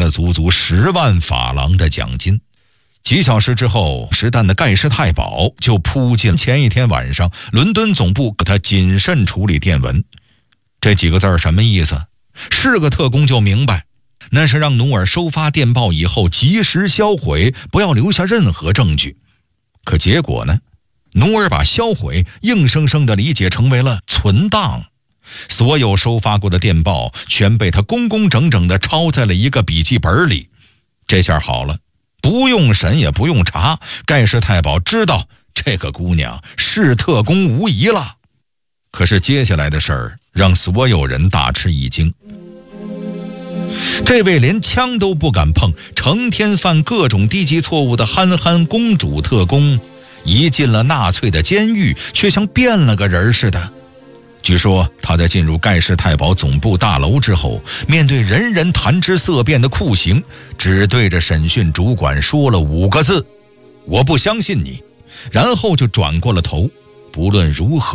了足足10万法郎的奖金。几小时之后，实弹的盖世太保就扑进前一天晚上伦敦总部给他谨慎处理电文。这几个字什么意思？是个特工就明白，那是让努尔收发电报以后及时销毁，不要留下任何证据。可结果呢？努尔把销毁硬生生地理解成为了存档，所有收发过的电报全被他工工整整地抄在了一个笔记本里。这下好了，不用审也不用查，盖世太保知道这个姑娘是特工无疑了。可是接下来的事儿让所有人大吃一惊。这位连枪都不敢碰，成天犯各种低级错误的憨公主特工，一进了纳粹的监狱，却像变了个人似的。据说他在进入盖世太保总部大楼之后，面对人人谈之色变的酷刑，只对着审讯主管说了5个字：我不相信你，然后就转过了头。不论如何